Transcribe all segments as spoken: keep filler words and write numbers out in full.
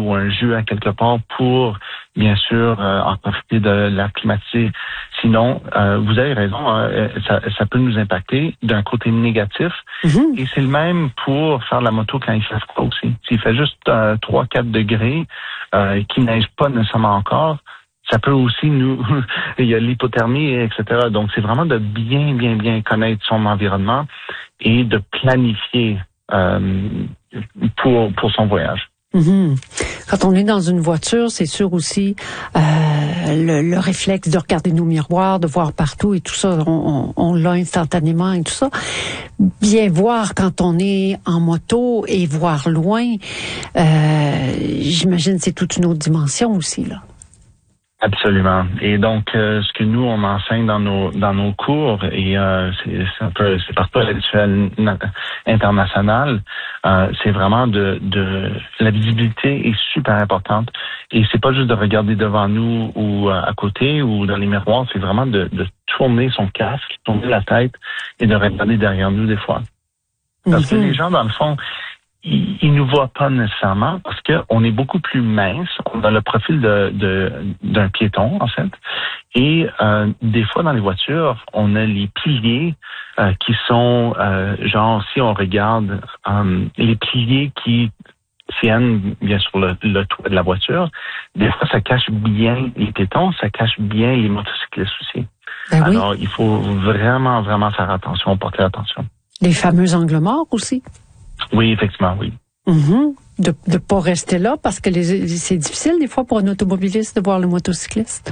ou un jeu à quelque part pour, bien sûr, euh, en profiter de l'air climatisé. Sinon, euh, vous avez raison, euh, ça, ça peut nous impacter d'un côté négatif. Mm-hmm. Et c'est le même pour faire de la moto quand il fait froid aussi. S'il fait juste euh, trois à quatre degrés, euh, qu'il neige pas nécessairement encore, ça peut aussi nous... il y a l'hypothermie, et cetera. Donc, c'est vraiment de bien, bien, bien connaître son environnement et de planifier euh, pour, pour son voyage. Mm-hmm. Quand on est dans une voiture, c'est sûr aussi euh, le, le réflexe de regarder nos miroirs, de voir partout et tout ça, on, on, on l'a instantanément et tout ça. Bien voir quand on est en moto et voir loin, euh, j'imagine c'est toute une autre dimension aussi, là. Absolument. Et donc, euh, ce que nous, on enseigne dans nos dans nos cours, et euh, c'est, c'est un peu, c'est partout à l'échelle internationale, euh, c'est vraiment de, de la visibilité est super importante. Et c'est pas juste de regarder devant nous ou euh, à côté ou dans les miroirs, c'est vraiment de, de tourner son casque, tourner la tête et de regarder derrière nous des fois. Parce mm-hmm. que les gens, dans le fond, ils, ils nous voient pas nécessairement parce que on est beaucoup plus mince. On a le profil de, de d'un piéton en fait. Et euh, des fois dans les voitures, on a les piliers euh, qui sont euh, genre si on regarde euh, les piliers qui tiennent bien sûr le, le toit de la voiture. Des fois, ça cache bien les piétons, ça cache bien les motocyclistes aussi. Ben oui. Alors, il faut vraiment vraiment faire attention, porter attention. Les fameux angles morts aussi. Oui, effectivement, oui. Mm-hmm. De ne pas rester là parce que les, c'est difficile des fois pour un automobiliste de voir le motocycliste.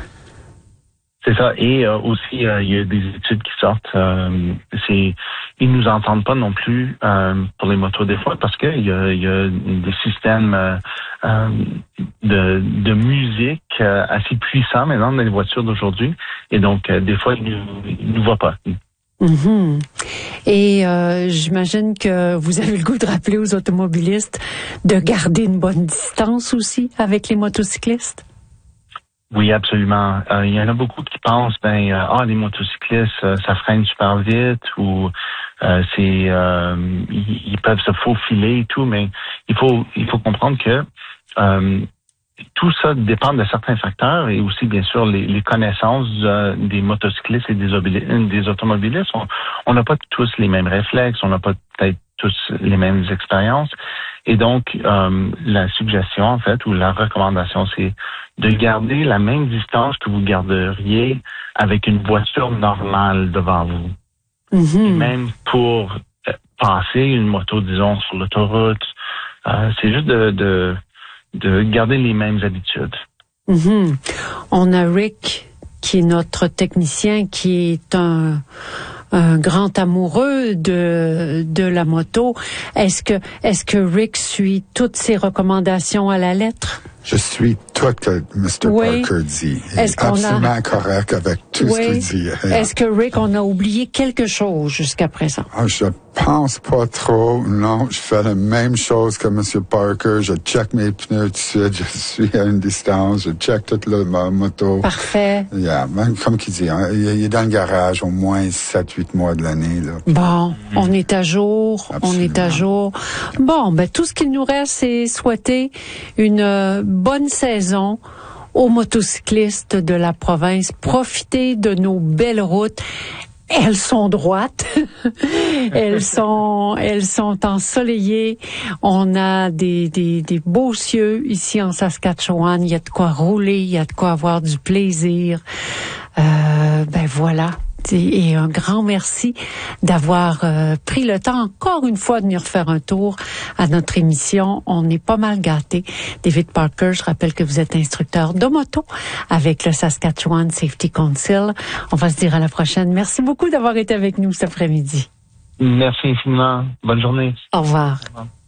C'est ça. Et euh, aussi, euh, il y a des études qui sortent. Euh, c'est, ils nous entendent pas non plus euh, pour les motos des fois parce que il y a, il y a des systèmes euh, euh, de, de musique euh, assez puissants maintenant dans les voitures d'aujourd'hui. Et donc, euh, des fois, ils nous, ils nous voient pas. Mm-hmm. Et euh, j'imagine que vous avez le goût de rappeler aux automobilistes de garder une bonne distance aussi avec les motocyclistes. Oui, absolument. Euh, il y en a beaucoup qui pensent, ben, euh, ah, les motocyclistes, euh, ça freine super vite ou euh, c'est, euh, ils, ils peuvent se faufiler et tout, mais il faut, il faut comprendre que euh, tout ça dépend de certains facteurs et aussi, bien sûr, les, les connaissances euh, des motocyclistes et des, obili- des automobilistes. On n'a pas tous les mêmes réflexes, on n'a pas peut-être tous les mêmes expériences. Et donc, euh, la suggestion, en fait, ou la recommandation, c'est de garder la même distance que vous garderiez avec une voiture normale devant vous. Mm-hmm. Et même pour euh, passer une moto, disons, sur l'autoroute, euh, c'est juste de... de de garder les mêmes habitudes. Mm-hmm. On a Rick, qui est notre technicien, qui est un, un grand amoureux de, de la moto. Est-ce que, est-ce que Rick suit toutes ses recommandations à la lettre? Je suis tout ce que mister Oui. Parker dit. Il est-ce est qu'on absolument a... correct avec tout oui. ce qu'il dit. Est-ce que Rick, on a oublié quelque chose jusqu'à présent? Ah, je pense pas trop. Non, je fais la même chose que mister Parker. Je check mes pneus tout de suite. Je suis à une distance. Je check toute la, ma moto. Parfait. Yeah, même comme qu'il dit, hein, il est dans le garage au moins sept huit mois de l'année. Là. Bon, on est à jour. Absolument. On est à jour. Bon, ben tout ce qu'il nous reste, c'est souhaiter une euh, bonne saison aux motocyclistes de la province. Profitez de nos belles routes. Elles sont droites. elles sont, elles sont ensoleillées. On a des, des, des beaux cieux ici en Saskatchewan. Il y a de quoi rouler. Il y a de quoi avoir du plaisir. Euh, ben voilà. Et un grand merci d'avoir euh, pris le temps encore une fois de venir faire un tour à notre émission. On est pas mal gâtés. David Parker, je rappelle que vous êtes instructeur de moto avec le Saskatchewan Safety Council. On va se dire à la prochaine. Merci beaucoup d'avoir été avec nous cet après-midi. Merci infiniment. Bonne journée. Au revoir. Au revoir.